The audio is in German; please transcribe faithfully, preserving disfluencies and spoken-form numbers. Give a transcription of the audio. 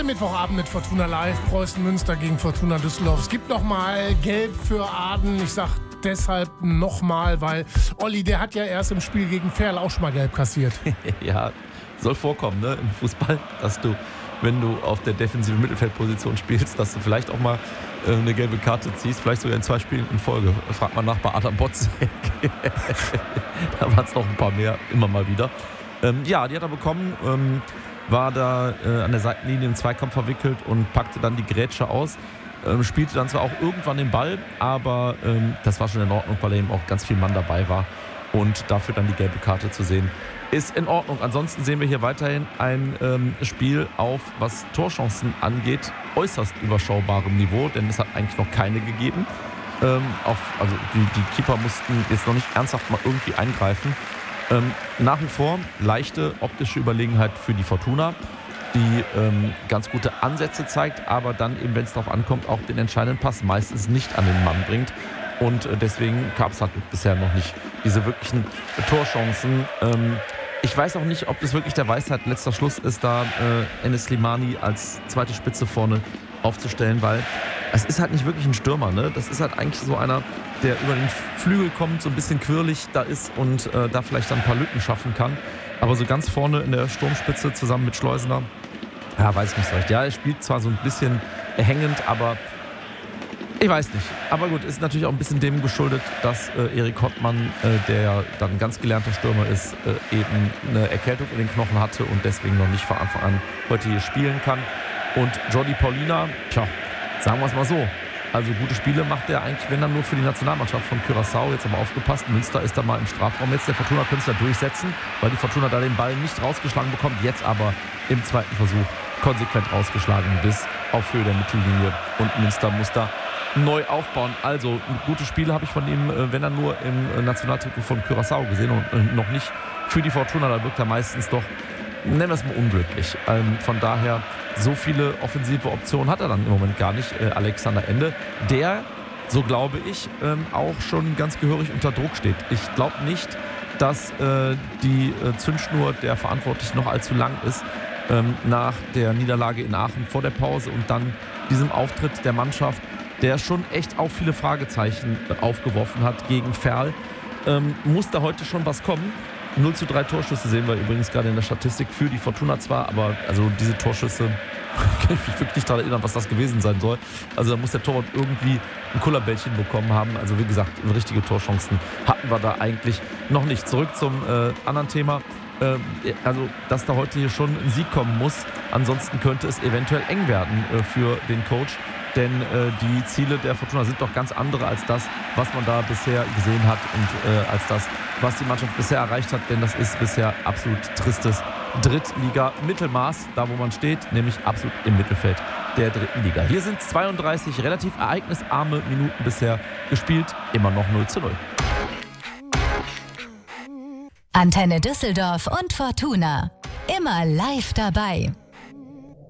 Heute Mittwochabend mit Fortuna Live, Preußen Münster gegen Fortuna Düsseldorf. Es gibt nochmal Gelb für Aden. Ich sag deshalb nochmal, weil Olli, der hat ja erst im Spiel gegen Ferl auch schon mal Gelb kassiert. Ja, soll vorkommen, ne, im Fußball, dass du, wenn du auf der defensiven Mittelfeldposition spielst, dass du vielleicht auch mal äh, eine gelbe Karte ziehst, vielleicht sogar in zwei Spielen in Folge. Fragt man nach bei Adam Botzek. Da waren es noch ein paar mehr, immer mal wieder. Ähm, ja, die hat er bekommen, ähm, war da äh, an der Seitenlinie im Zweikampf verwickelt und packte dann die Grätsche aus. Ähm, spielte dann zwar auch irgendwann den Ball, aber ähm, das war schon in Ordnung, weil eben auch ganz viel Mann dabei war. Und dafür dann die gelbe Karte zu sehen, ist in Ordnung. Ansonsten sehen wir hier weiterhin ein ähm, Spiel auf, was Torchancen angeht, äußerst überschaubarem Niveau, denn es hat eigentlich noch keine gegeben. Ähm, auf, also die, die Keeper mussten jetzt noch nicht ernsthaft mal irgendwie eingreifen. Ähm, nach wie vor leichte optische Überlegenheit für die Fortuna, die ähm, ganz gute Ansätze zeigt, aber dann eben, wenn es darauf ankommt, auch den entscheidenden Pass meistens nicht an den Mann bringt. Und äh, deswegen gab es halt bisher noch nicht diese wirklichen Torchancen. Ähm, ich weiß auch nicht, ob das wirklich der Weisheit letzter Schluss ist, da äh, Enes Slimani als zweite Spitze vorne aufzustellen, weil es ist halt nicht wirklich ein Stürmer, ne? Das ist halt eigentlich so einer, der über den Flügel kommt, so ein bisschen quirlig da ist und äh, da vielleicht dann ein paar Lücken schaffen kann. Aber so ganz vorne in der Sturmspitze zusammen mit Schleusener, ja, weiß ich nicht so recht. Ja, er spielt zwar so ein bisschen hängend, aber ich weiß nicht. Aber gut, ist natürlich auch ein bisschen dem geschuldet, dass äh, Erik Hottmann, äh, der dann ein ganz gelernter Stürmer ist, äh, eben eine Erkältung in den Knochen hatte und deswegen noch nicht von Anfang an heute hier spielen kann. Und Jordi Paulina, tja, sagen wir es mal so. Also gute Spiele macht er eigentlich, wenn dann nur für die Nationalmannschaft von Curaçao. Jetzt aber aufgepasst, Münster ist da mal im Strafraum. Jetzt der Fortuna könnte es da durchsetzen, weil die Fortuna da den Ball nicht rausgeschlagen bekommt. Jetzt aber im zweiten Versuch konsequent rausgeschlagen bis auf Höhe der Mittellinie. Und Münster muss da neu aufbauen. Also gute Spiele habe ich von ihm, wenn er nur im Nationaltrikot von Curaçao gesehen und noch nicht für die Fortuna. Da wirkt er meistens doch, nennen wir es mal, unglücklich. Ähm, von daher, so viele offensive Optionen hat er dann im Moment gar nicht. Äh, Alexander Ende, der, so glaube ich, ähm, auch schon ganz gehörig unter Druck steht. Ich glaube nicht, dass äh, die äh, Zündschnur der Verantwortlichen noch allzu lang ist ähm, nach der Niederlage in Aachen vor der Pause und dann diesem Auftritt der Mannschaft, der schon echt auch viele Fragezeichen aufgeworfen hat gegen Ferl. Ähm, muss da heute schon was kommen? null zu drei Torschüsse sehen wir übrigens gerade in der Statistik für die Fortuna zwar, aber also diese Torschüsse, kann ich mich wirklich nicht daran erinnern, was das gewesen sein soll. Also da muss der Torwart irgendwie ein Kullerbällchen bekommen haben. Also wie gesagt, richtige Torchancen hatten wir da eigentlich noch nicht. Zurück zum äh, anderen Thema. Äh, also, dass da heute hier schon ein Sieg kommen muss. Ansonsten könnte es eventuell eng werden äh, für den Coach. Denn äh, die Ziele der Fortuna sind doch ganz andere als das, was man da bisher gesehen hat und äh, als das, was die Mannschaft bisher erreicht hat. Denn das ist bisher absolut tristes Drittliga-Mittelmaß, da wo man steht, nämlich absolut im Mittelfeld der dritten Liga. Hier sind zweiunddreißig relativ ereignisarme Minuten bisher gespielt, immer noch null zu null. Antenne Düsseldorf und Fortuna. Immer live dabei.